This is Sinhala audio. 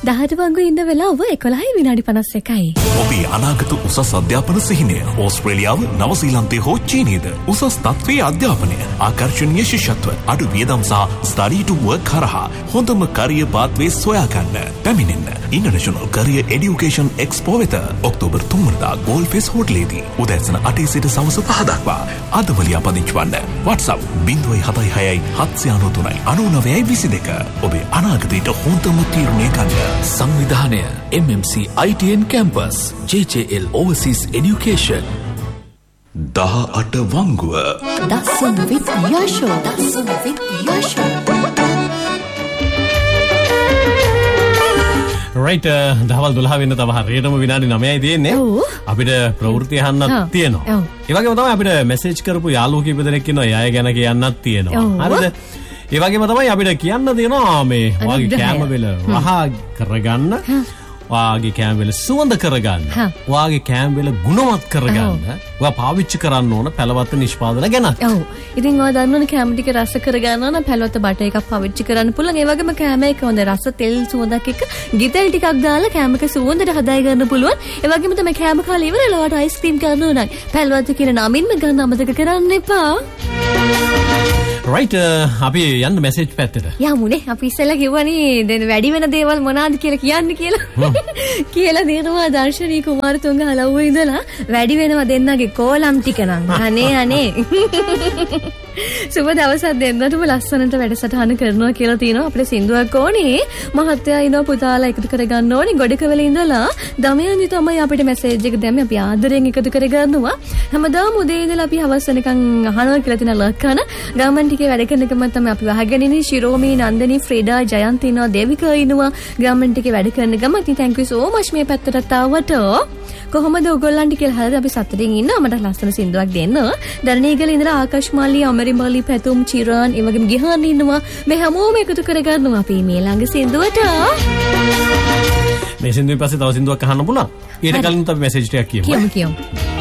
10 වංගු ඉන්න වෙලාව 11:51. ඔබේ අනාගත උසස් අධ්‍යාපන සිහිනය ඕස්ට්‍රේලියාව, නවසීලන්තය හෝ චීනයද උසස් තත්ත්වයේ අධ්‍යාපනය, ආකර්ෂණීය ශිෂ්‍යත්ව, අඩු වියදම් සහ ස්ටඩි ටු වර්ක් කරහා හොඳම career පාත්වේස් සොයාගන්න. පැමිණෙන්න international career education expo වෙත ඔක්තෝබර් 3 වෙනිදා ගෝල්ෆෙස් හෝටලයේදී උදෑසන 8 සිට සවස 5 දක්වා. අදම ලියාපදිංචි වන්න. WhatsApp 076 793 9922. ඔබේ අනාගතයට හොඳම තීරණය ගන්න. සංවිධානය MMC ITN Campus, JJL Overseas Education. 18 වංගුව. දස්සන විත් Yasho. Right දහවල් 12 වෙන්න තව හරියටම විනාඩි 9යි තියෙන්නේ. අපිට ප්‍රවෘත්ති අහන්නත් තියෙනවා. ඒ වගේම තමයි අපිට මැසේජ් කරපු යාළුවෝ කීප දෙනෙක් ඉන්නවා. ඒ අය ගැන කියන්නත් තියෙනවා. හරිද? ඒ වගේම තමයි අපිට කියන්න දෙනවා මේ ඔයාගේ කැම වල වහා කරගන්න, ඔයාගේ කැම වල සුවඳ කරගන්න, ඔයාගේ කැම වල ගුණවත් කරගන්න, ඔයා පාවිච්චි කරන්න ඕන පැලවත්ත නිෂ්පාදන ගැන. ඔව්. ඉතින් ඔයා දන්නවනේ කැම ටික රස කරගන්න නම් පැලවත්ත බටර් එකක් පාවිච්චි කරන්න පුළුවන්. ඒ වගේම කැම එක හොඳ රස තෙල් සුවඳක් එක්ක ගිතෙල් ටිකක් දාලා කැම එක සුවඳට හදායි ගන්න පුළුවන්. ඒ වගේම තමයි කැම කාලේ ඉවරලා ඔයාට අයිස්ක්‍රීම් ගන්න ඕන නම් පැලවත්ත කියන නමින්ම ගන්න අමතක කරන්න එපා. රයිට් අපි යන්න මැසේජ් පැත්තට. යමුනේ. අපි ඉස්සෙල්ලා කිව්වනේ දැන් වැඩි වෙන දේවල් මොනවාද කියලා කියන්න කියලා. කියලා දෙනවා දර්ශනී කුමාරතුංග හලව්වේ ඉඳලා වැඩි වෙනවා දෙන්නගේ කෝලම් ටික නම්. අනේ. සුබ දවසක් දෙන්නටම ලස්සනට වැඩසටහන කරනවා කියලා තියෙනවා. අපේ සින්දුවක් ඕනේ. මහත්තයා ඉනවා පුතාලා එකතු කරගන්න ඕනේ. ගොඩකවල ඉඳලා දමයන්දි තමයි අපිට මැසේජ් එක දැම්මේ. අපි ආදරෙන් එකතු කරගන්නවා. හැමදාම උදේ ඉඳලා අපි හවස වෙනකන් අහනවා කියලා තියෙන ලක්කන ගමන් ටිකේ වැඩ කරන එකම තමයි අපි වහගෙන ඉන්නේ. ශිරෝමි, නන්දනි, ෆ්‍රීඩා, ජයන්ති ඉනවා, දේවිකා ඉනවා. ගමන් ටිකේ වැඩ කරන ගම. ඉතින් thank you so much මේ පැත්තට ආවට. කොහොමද ඔයගොල්ලන්ට කියලා හරියට අපි සතුටින් ඉන්නවා. මට ලස්සන සින්දුවක් දෙන්න. දරණීගල ඉඳලා ආකාශ් මාලි, අමරිමාලි, පැතුම්, චිරාන්, ඒ වගේම ගිහාන් ඉන්නවා. මේ හැමෝම එකතු කරගන්නවා අපි මේ ළඟ සින්දුවට. මේ සින්දුවෙන් පස්සේ තව සින්දුවක් අහන්න පුළුවන්. ඊට කලින් අපි මැසේජ් ටිකක් කියමු. කියමු.